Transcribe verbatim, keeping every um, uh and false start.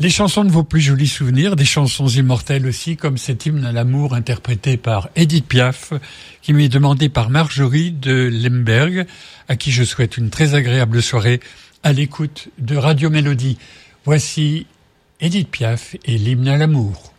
Les chansons de vos plus jolis souvenirs, des chansons immortelles aussi, comme cet hymne à l'amour interprété par Edith Piaf, qui m'est demandé par Marjorie de Lemberg, à qui je souhaite une très agréable soirée à l'écoute de Radio Mélodie. Voici Edith Piaf et l'hymne à l'amour.